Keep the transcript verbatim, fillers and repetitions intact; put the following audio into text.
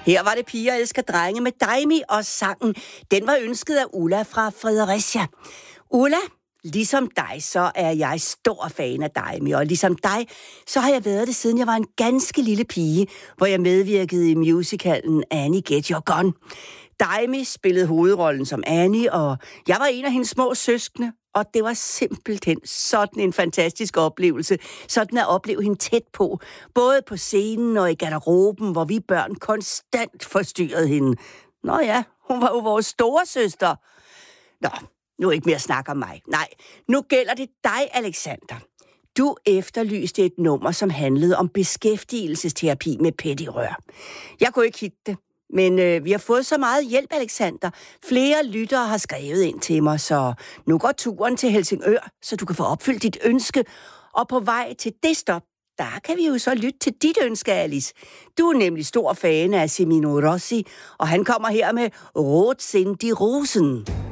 Her var det Piger elsker drenge med Daimi, og sangen, den var ønsket af Ulla fra Fredericia. Ulla, ligesom dig, så er jeg stor fan af Daimi, og ligesom dig, så har jeg været det, siden jeg var en ganske lille pige, hvor jeg medvirkede i musicalen Annie Get Your Gun. Daimi spillede hovedrollen som Annie, og jeg var en af hendes små søskende, og det var simpelthen sådan en fantastisk oplevelse, sådan at opleve hende tæt på, både på scenen og i garderoben, hvor vi børn konstant forstyrrede hende. Nå ja, hun var jo vores store søster. Nå, nu ikke mere snak om mig. Nej, nu gælder det dig, Alexander. Du efterlyste et nummer, som handlede om beskæftigelsesterapi med pettirør. Jeg kunne ikke hitte det. Men øh, vi har fået så meget hjælp, Alexander. Flere lyttere har skrevet ind til mig, så nu går turen til Helsingør, så du kan få opfyldt dit ønske. Og på vej til det stop, der kan vi jo så lytte til dit ønske, Alice. Du er nemlig stor fan af Semino Rossi, og han kommer her med Rot sind die Rosen.